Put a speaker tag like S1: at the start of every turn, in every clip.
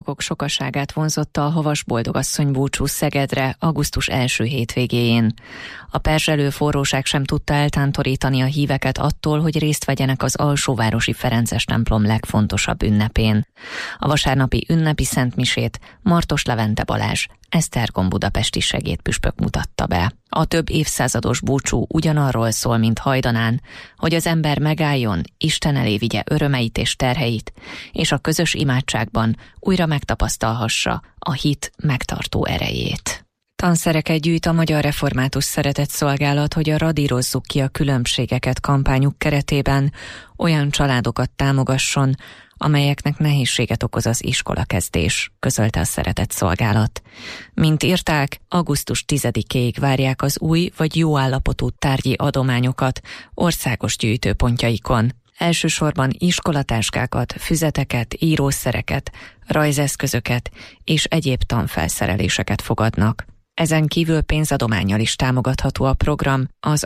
S1: diákok sokaságát vonzotta a havas boldogasszony búcsú Szegedre augusztus első hétvégéjén. A perzselő forróság sem tudta eltántorítani a híveket attól, hogy részt vegyenek az alsóvárosi Ferences templom legfontosabb ünnepén. A vasárnapi ünnepi szentmisét Martos Levente Balázs, Esztergom budapesti segédpüspök mutatta be. A több évszázados búcsú ugyanarról szól, mint hajdanán, hogy az ember megálljon, Isten elé vigye örömeit és terheit, és a közös imádságban újra megtapasztalhassa a hit megtartó erejét. Tanszereket gyűjt a Magyar Református Szeretetszolgálat, hogy a Radírozzuk ki a különbségeket kampányuk keretében olyan családokat támogasson, amelyeknek nehézséget okoz az iskolakezdés, közölte a Szeretetszolgálat. Mint írták, augusztus 10-ig várják az új vagy jó állapotú tárgyi adományokat országos gyűjtőpontjaikon. Elsősorban iskolatáskákat, füzeteket, írószereket, rajzeszközöket és egyéb tanfelszereléseket fogadnak. Ezen kívül pénzadománnyal is támogatható a program az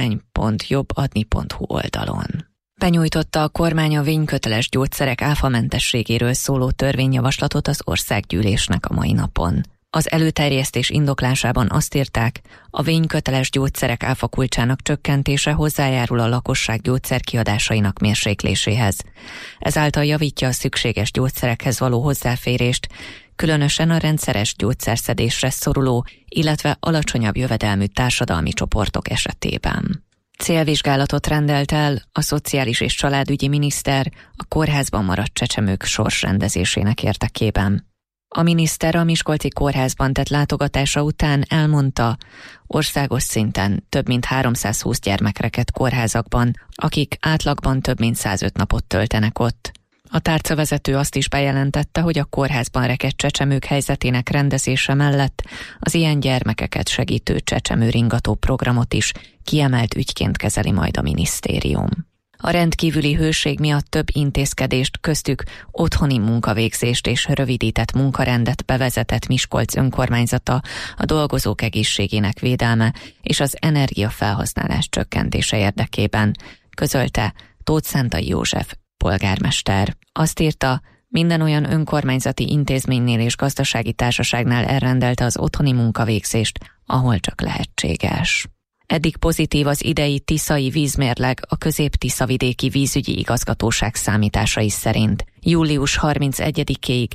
S1: adomány.jobbadni.hu oldalon. Benyújtotta a kormány a vényköteles gyógyszerek áfamentességéről szóló törvényjavaslatot az országgyűlésnek a mai napon. Az előterjesztés indoklásában azt írták, a vényköteles gyógyszerek áfakulcsának csökkentése hozzájárul a lakosság gyógyszerkiadásainak mérsékléséhez. Ezáltal javítja a szükséges gyógyszerekhez való hozzáférést, különösen a rendszeres gyógyszerszedésre szoruló, illetve alacsonyabb jövedelmű társadalmi csoportok esetében. Célvizsgálatot rendelt el a Szociális és Családügyi Miniszter a kórházban maradt csecsemők sorsrendezésének érdekében. A miniszter a miskolci kórházban tett látogatása után elmondta, országos szinten több mint 320 gyermek rekedt kórházakban, akik átlagban több mint 105 napot töltenek ott. A tárcavezető azt is bejelentette, hogy a kórházban rekedt csecsemők helyzetének rendezése mellett az ilyen gyermekeket segítő csecsemőringató programot is kiemelt ügyként kezeli majd a minisztérium. A rendkívüli hőség miatt több intézkedést, köztük otthoni munkavégzést és rövidített munkarendet bevezetett Miskolc önkormányzata a dolgozók egészségének védelme és az energiafelhasználás csökkentése érdekében, közölte Tóth Szentai József polgármester. Azt írta, minden olyan önkormányzati intézménynél és gazdasági társaságnál elrendelte az otthoni munkavégzést, ahol csak lehetséges. Eddig pozitív az idei tiszai vízmérleg a Közép-Tiszavidéki Vízügyi Igazgatóság számításai szerint. Július 31-ig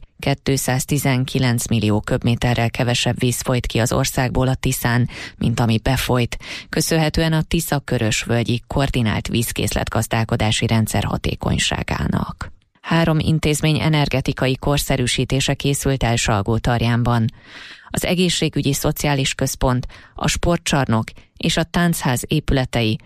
S1: 219 millió köbméterrel kevesebb víz folyt ki az országból a Tiszán, mint ami befolyt, köszönhetően a Tisza-Körösvölgyi koordinált vízkészletgazdálkodási rendszer hatékonyságának. 3 intézmény energetikai korszerűsítése készült el Salgótarjánban. Az egészségügyi szociális központ, a sportcsarnok és a táncház épületei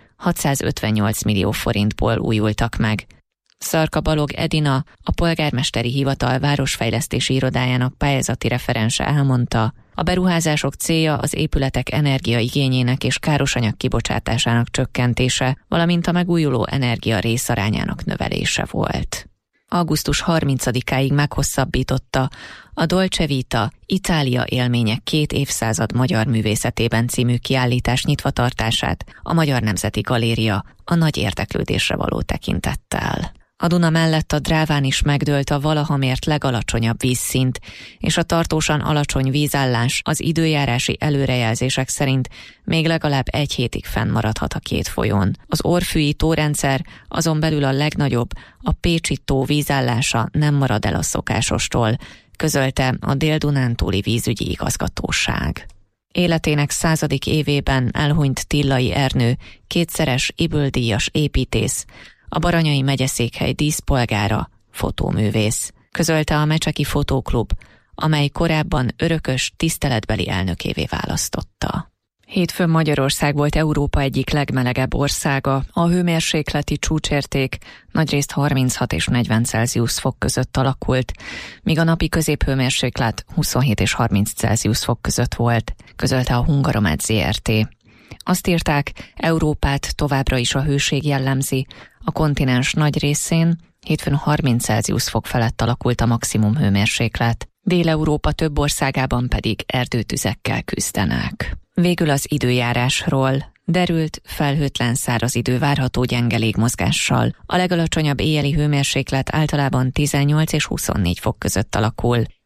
S1: 658 millió forintból újultak meg. Szarka Balog Edina, a polgármesteri hivatal városfejlesztési irodájának pályázati referense elmondta, a beruházások célja az épületek energiaigényének és károsanyag kibocsátásának csökkentése, valamint a megújuló energia részarányának növelése volt. Augusztus 30-áig meghosszabbította a Dolce Vita Itália élmények 2 évszázad magyar művészetében című kiállítás nyitvatartását a Magyar Nemzeti Galéria a nagy érdeklődésre való tekintettel. A Duna mellett a Dráván is megdőlt a valaha mért legalacsonyabb vízszint, és a tartósan alacsony vízállás az időjárási előrejelzések szerint még legalább 1 hétig fennmaradhat a 2 folyón. Az Orfűi tórendszer azon belül a legnagyobb, a Pécsi tó vízállása nem marad el a szokásostól, közölte a Dél-Dunántúli vízügyi igazgatóság. Életének 100. évében elhunyt Tillai Ernő, 2-szeres Ybl-díjas építész, a Baranyai megyeszékhely díszpolgára, fotóművész, közölte a Mecseki Fotóklub, amely korábban örökös tiszteletbeli elnökévé választotta. Hétfőn Magyarország volt Európa egyik legmelegebb országa, a hőmérsékleti csúcsérték nagyrészt 36 és 40 Celsius fok között alakult, míg a napi középhőmérséklet 27 és 30 Celsius fok között volt, közölte a Hungaromet Zrt. Azt írták, Európát továbbra is a hőség jellemzi, a kontinens nagy részén hétfőn 30 Celsius fok felett alakult a maximum hőmérséklet, Dél-Európa több országában pedig erdőtüzekkel küzdenek. Végül az időjárásról. Derült, felhőtlen száraz idő várható gyenge légmozgással. A legalacsonyabb éjjeli hőmérséklet általában 18 és 24 fok között alakul.